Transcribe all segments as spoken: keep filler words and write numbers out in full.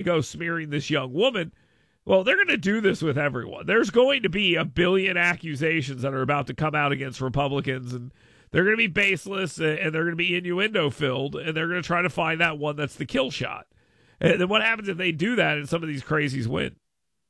go smearing this young woman. Well, they're going to do this with everyone. There's going to be a billion accusations that are about to come out against Republicans, and they're going to be baseless, and they're going to be innuendo-filled, and they're going to try to find that one that's the kill shot. And then what happens if they do that and some of these crazies win?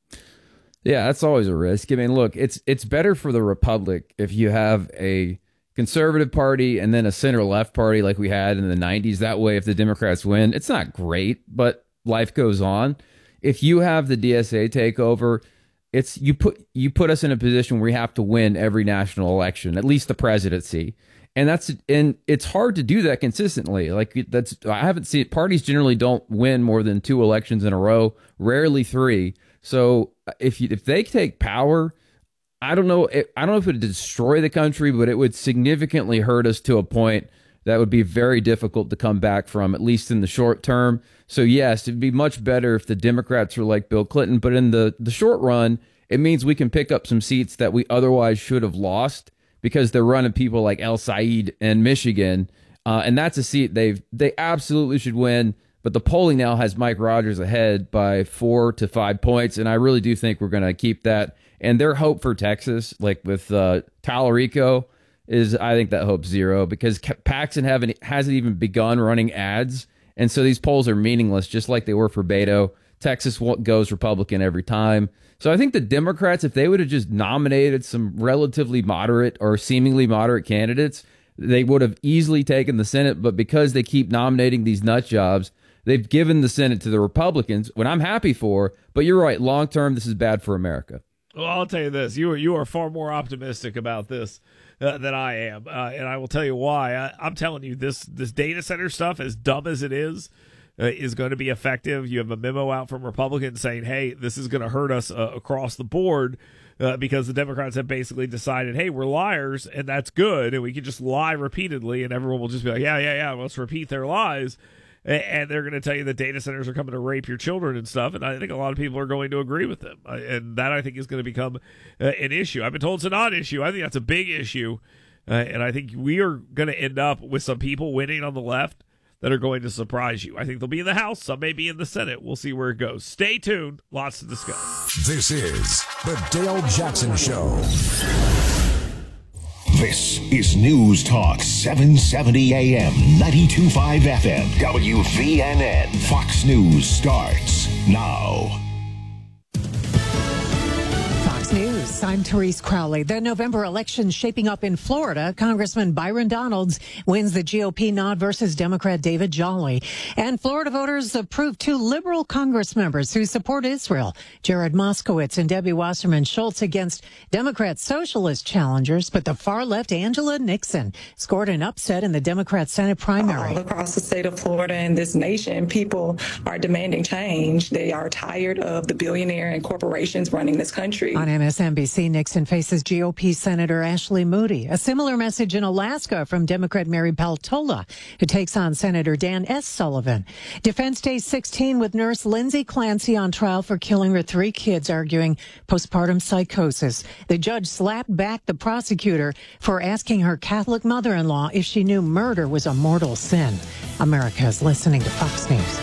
Yeah, that's always a risk. I mean, look, it's it's better for the Republic if you have a conservative party and then a center-left party like we had in the nineties. That way, if the Democrats win, it's not great, but life goes on. If you have the D S A take over, it's you put you put us in a position where we have to win every national election, at least the presidency. And that's and it's hard to do that consistently. Like that's I haven't seen parties generally don't win more than two elections in a row, rarely three. So if you, if they take power, I don't know I don't know if it would destroy the country, but it would significantly hurt us to a point that would be very difficult to come back from, at least in the short term. So yes, it'd be much better if the Democrats were like Bill Clinton, but in the, the short run, it means we can pick up some seats that we otherwise should have lost because they're running people like El Said in Michigan. Uh, and that's a seat they've they absolutely should win. But the polling now has Mike Rogers ahead by four to five points. And I really do think we're going to keep that. And their hope for Texas, like with uh, Tallarico, is I think that hope's zero because Paxton haven't hasn't even begun running ads. And so these polls are meaningless, just like they were for Beto. Texas goes Republican every time. So I think the Democrats, if they would have just nominated some relatively moderate or seemingly moderate candidates, they would have easily taken the Senate. But because they keep nominating these nut jobs, they've given the Senate to the Republicans, what I'm happy for. But you're right. Long term, this is bad for America. Well, I'll tell you this. You are, you are far more optimistic about this uh, than I am. Uh, and I will tell you why. I, I'm telling you, this this data center stuff, as dumb as it is, uh, is going to be effective. You have a memo out from Republicans saying, hey, this is going to hurt us uh, across the board uh, because the Democrats have basically decided, hey, we're liars, and that's good. And we can just lie repeatedly, and everyone will just be like, yeah, yeah, yeah, let's repeat their lies. And they're going to tell you that data centers are coming to rape your children and stuff. And I think a lot of people are going to agree with them. And that, I think, is going to become uh, an issue. I've been told it's a non-issue. I think that's a big issue. Uh, and I think we are going to end up with some people winning on the left that are going to surprise you. I think they'll be in the House. Some may be in the Senate. We'll see where it goes. Stay tuned. Lots to discuss. This is the Dale Jackson Show. This is News Talk seven seventy A M, ninety-two point five F M, W V N N. Fox News starts now. News. I'm Therese Crowley. The November election shaping up in Florida. Congressman Byron Donalds wins the G O P nod versus Democrat David Jolly. And Florida voters approved two liberal Congress members who support Israel, Jared Moskowitz and Debbie Wasserman Schultz, against Democrat socialist challengers. But the far left Angela Nixon scored an upset in the Democrat Senate primary. All across the state of Florida and this nation, people are demanding change. They are tired of the billionaire and corporations running this country. On M S N B C, Nixon faces G O P Senator Ashley Moody. A similar message in Alaska from Democrat Mary Peltola, who takes on Senator Dan S. Sullivan. Defense Day sixteen with nurse Lindsay Clancy on trial for killing her three kids, arguing postpartum psychosis. The judge slapped back the prosecutor for asking her Catholic mother-in-law if she knew murder was a mortal sin. America is listening to Fox News.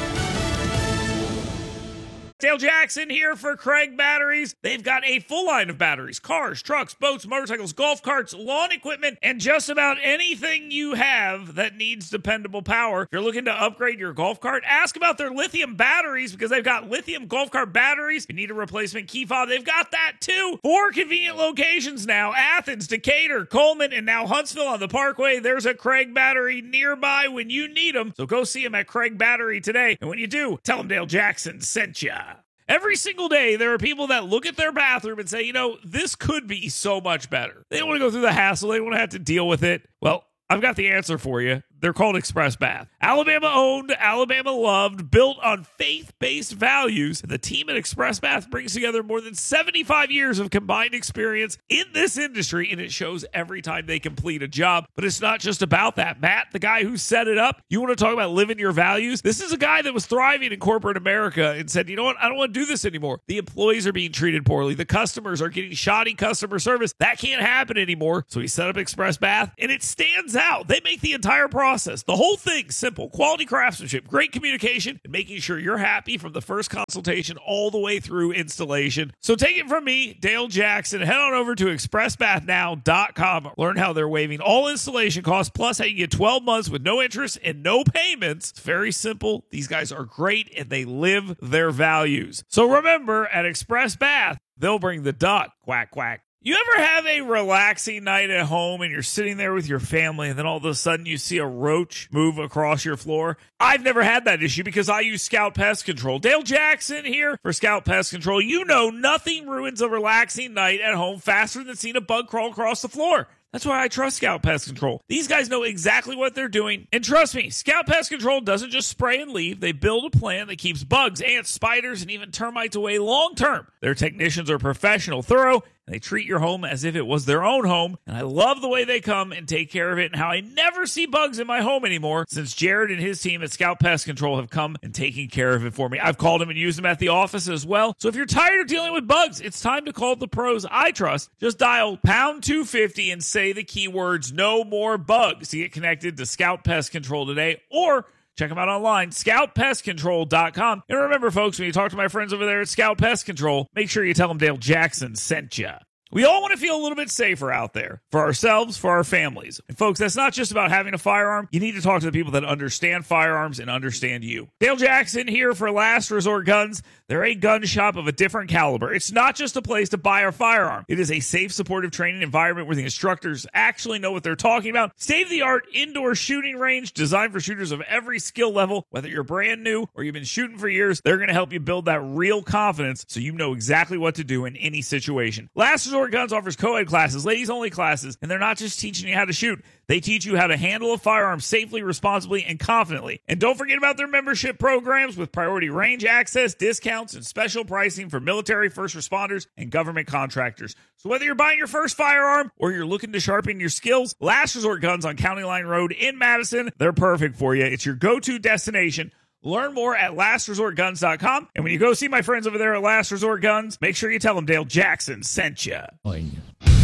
Dale Jackson here for Craig Batteries. They've got a full line of batteries, cars, trucks, boats, motorcycles, golf carts, lawn equipment, and just about anything you have that needs dependable power. If you're looking to upgrade your golf cart, ask about their lithium batteries because they've got lithium golf cart batteries. If you need a replacement key fob, they've got that too. Four convenient locations now: Athens, Decatur, Coleman, and now Huntsville on the Parkway. There's a Craig Battery nearby when you need them. So go see them at Craig Battery today. And when you do, tell them Dale Jackson sent ya. Every single day, there are people that look at their bathroom and say, you know, this could be so much better. They don't want to go through the hassle. They don't want to have to deal with it. Well, I've got the answer for you. They're called Express Bath. Alabama owned, Alabama loved, built on faith-based values. The team at Express Bath brings together more than seventy-five years of combined experience in this industry, and it shows every time they complete a job. But it's not just about that. Matt, the guy who set it up, you want to talk about living your values? This is a guy that was thriving in corporate America and said, you know what? I don't want to do this anymore. The employees are being treated poorly. The customers are getting shoddy customer service. That can't happen anymore. So he set up Express Bath, and it stands out. They make the entire process process. The whole thing's simple. Quality craftsmanship, great communication, and making sure you're happy from the first consultation all the way through installation. So take it from me, Dale Jackson. Head on over to express bath now dot com. Learn how they're waiving all installation costs, plus how you get twelve months with no interest and no payments. It's very simple. These guys are great, and they live their values. So remember, at Express Bath, they'll bring the duck. Quack, quack. You ever have a relaxing night at home and you're sitting there with your family and then all of a sudden you see a roach move across your floor? I've never had that issue because I use Scout Pest Control. Dale Jackson here for Scout Pest Control. You know nothing ruins a relaxing night at home faster than seeing a bug crawl across the floor. That's why I trust Scout Pest Control. These guys know exactly what they're doing. And trust me, Scout Pest Control doesn't just spray and leave. They build a plan that keeps bugs, ants, spiders, and even termites away long term. Their technicians are professional, thorough, and they treat your home as if it was their own home. And I love the way they come and take care of it and how I never see bugs in my home anymore since Jared and his team at Scout Pest Control have come and taken care of it for me. I've called them and used them at the office as well. So if you're tired of dealing with bugs, it's time to call the pros I trust. Just dial pound two fifty and say the keywords no more bugs to get connected to Scout Pest Control today, or check them out online, scout pest control dot com. And remember, folks, when you talk to my friends over there at Scout Pest Control, make sure you tell them Dale Jackson sent you. We all want to feel a little bit safer out there for ourselves, for our families. And folks, that's not just about having a firearm. You need to talk to the people that understand firearms and understand you. Dale Jackson here for Last Resort Guns. They're a gun shop of a different caliber. It's not just a place to buy a firearm. It is a safe, supportive training environment where the instructors actually know what they're talking about. State-of-the-art indoor shooting range designed for shooters of every skill level. Whether you're brand new or you've been shooting for years, they're going to help you build that real confidence so you know exactly what to do in any situation. Last Resort Guns offers co-ed classes, ladies-only classes, and they're not just teaching you how to shoot. They teach you how to handle a firearm safely, responsibly, and confidently. And don't forget about their membership programs with priority range access, discounts, and special pricing for military, first responders, and government contractors. So whether you're buying your first firearm or you're looking to sharpen your skills, Last Resort Guns on County Line Road in Madison, they're perfect for you. It's your go-to destination. Learn more at last resort guns dot com. And when you go see my friends over there at Last Resort Guns, make sure you tell them Dale Jackson sent you.